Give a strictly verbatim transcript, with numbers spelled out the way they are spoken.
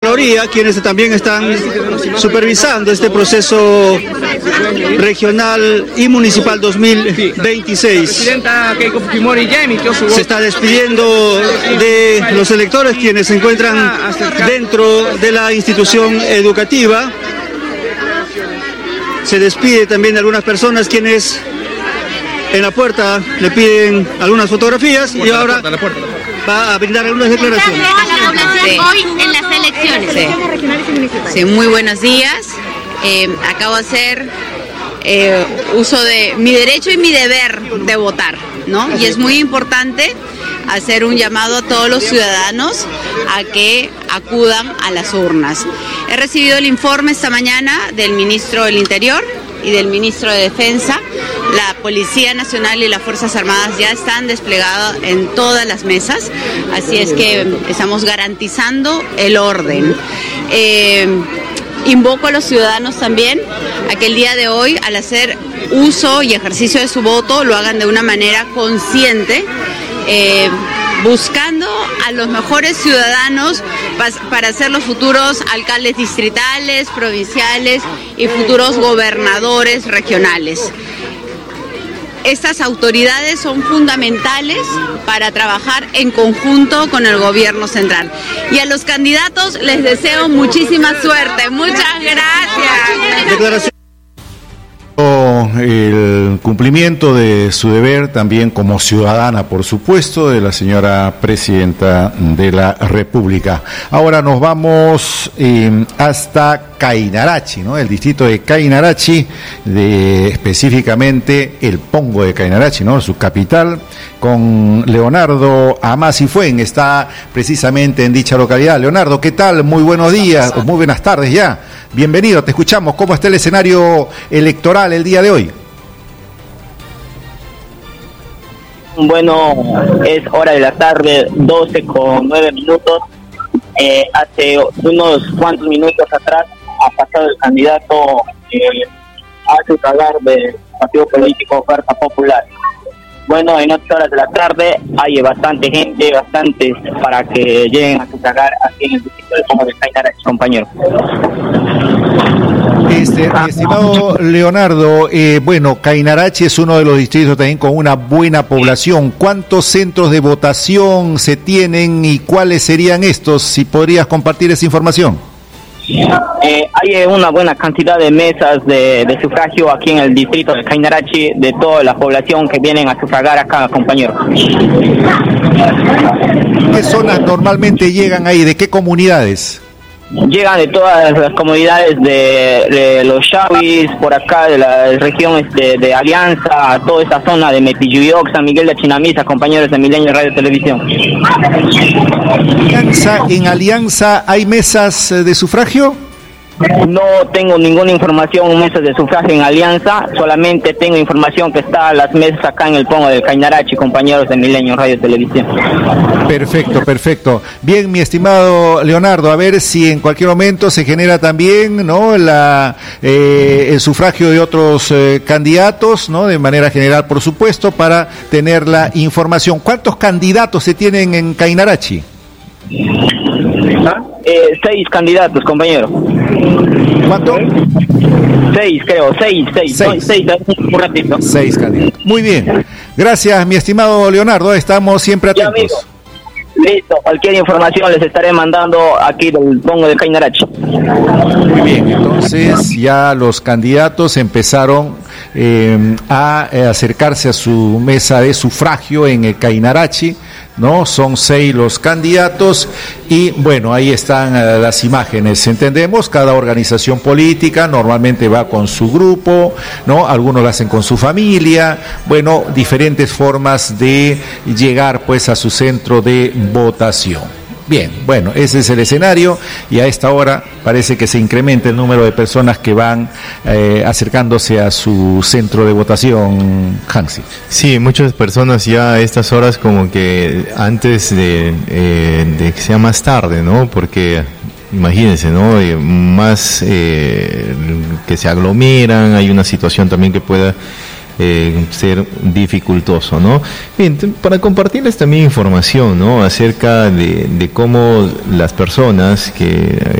Contraloría, quienes también están supervisando este proceso regional y municipal dos mil veintiséis. Se está despidiendo de los electores quienes se encuentran dentro de la institución educativa. Se despide también de algunas personas quienes en la puerta le piden algunas fotografías y ahora va a brindar algunas declaraciones. Sí. Hoy en las elecciones. Sí, sí, muy buenos días. Eh, acabo de hacer eh, uso de mi derecho y mi deber de votar, ¿no? Y es muy importante hacer un llamado a todos los ciudadanos a que acudan a las urnas. He recibido el informe esta mañana del ministro del Interior y del ministro de Defensa. La Policía Nacional y las Fuerzas Armadas ya están desplegadas en todas las mesas, así es que estamos garantizando el orden. Eh, invoco a los ciudadanos también a que el día de hoy, al hacer uso y ejercicio de su voto, lo hagan de una manera consciente, eh, buscando a los mejores ciudadanos para ser los futuros alcaldes distritales, provinciales y futuros gobernadores regionales. Estas autoridades son fundamentales para trabajar en conjunto con el gobierno central. Y a los candidatos les deseo muchísima suerte. Muchas gracias. Declaración. El cumplimiento de su deber también como ciudadana, por supuesto, de la señora Presidenta de la República. Ahora nos vamos eh, hasta Cainarachi, ¿no? El distrito de Cainarachi, de, específicamente el Pongo de Cainarachi, ¿no? Su capital, con Leonardo Amasifuen, está precisamente en dicha localidad. Leonardo, ¿qué tal? Muy buenos días, o muy buenas tardes ya. Bienvenido, te escuchamos. ¿Cómo está el escenario electoral el día de hoy? Bueno, es hora de la tarde, doce con nueve minutos. Eh, hace unos cuantos minutos atrás ha pasado el candidato eh, a sufragar del partido político Fuerza Popular. Bueno, en otras horas de la tarde hay bastante gente, bastantes para que lleguen a sufragar aquí en el distrito del Pongo de Cainarachi, compañero. Este, mi estimado Leonardo, eh, bueno, Cainarachi es uno de los distritos también con una buena población. ¿Cuántos centros de votación se tienen y cuáles serían estos? Si podrías compartir esa información. Eh, hay una buena cantidad de mesas de, de sufragio aquí en el distrito de Cainarachi, de toda la población que vienen a sufragar acá, compañero. ¿Qué zonas normalmente llegan ahí? ¿De qué comunidades? Llegan de todas las comunidades de, de los Chavis, por acá de la región este, de Alianza, toda esta zona de Mepiyuyoc, San Miguel de Chinamisa, compañeros de Milenio Radio Televisión. Alianza, ¿en Alianza hay mesas de sufragio? No tengo ninguna información, mesas de sufragio en Alianza, solamente tengo información que está las mesas acá en el Pongo del Cainarachi, compañeros de Milenio Radio Televisión. Perfecto, perfecto. Bien, mi estimado Leonardo, a ver si en cualquier momento se genera también, ¿no?, la eh, el sufragio de otros eh, candidatos, ¿no?, de manera general, por supuesto, para tener la información. ¿Cuántos candidatos se tienen en Cainarachi? ¿Ah? Eh, seis candidatos, compañero. ¿Cuánto? Seis, creo, seis, seis. Seis, no, seis un ratito. Seis candidatos. Muy bien. Gracias, mi estimado Leonardo. Estamos siempre atentos. Ya, amigo. Listo, cualquier información les estaré mandando aquí del Pongo de Cainarachi. Muy bien, entonces ya los candidatos empezaron eh, a eh, acercarse a su mesa de sufragio en el Cainarachi, ¿no? Son seis los candidatos y bueno, ahí están uh, las imágenes. Entendemos, cada organización política normalmente va con su grupo, ¿no? Algunos lo hacen con su familia, bueno, diferentes formas de llegar pues a su centro de votación. Bien, bueno, ese es el escenario y a esta hora parece que se incrementa el número de personas que van eh, acercándose a su centro de votación, Hansi. Sí, muchas personas ya a estas horas como que antes de, eh, de que sea más tarde, ¿no? Porque imagínense, ¿no? Eh, más eh, que se aglomeran, hay una situación también que pueda Eh, ser dificultoso, ¿no? Bien, para compartirles también información, ¿no?, acerca de, de cómo las personas que